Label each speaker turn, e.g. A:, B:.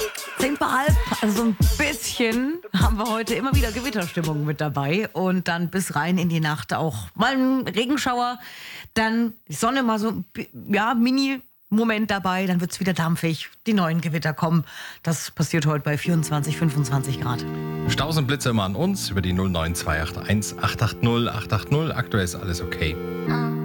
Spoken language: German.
A: 10 vor halb, also so ein bisschen haben wir heute immer wieder Gewitterstimmung mit dabei und dann bis rein in die Nacht auch mal ein Regenschauer, dann die Sonne mal so, ja, Mini-Moment dabei, dann wird es wieder dampfig, die neuen Gewitter kommen. Das passiert heute bei 24, 25 Grad.
B: Staus und Blitze immer an uns über die 09281 880 880. Aktuell ist alles okay.